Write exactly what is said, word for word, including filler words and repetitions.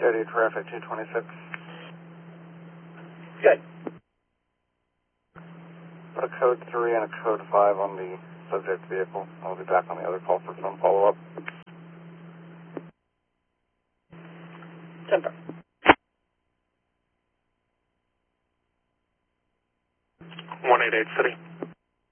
Steady traffic two twenty-six. Good. Put a code three and a code five on the subject vehicle. I'll be back on the other call for some follow-up. Temper. one eight eight City.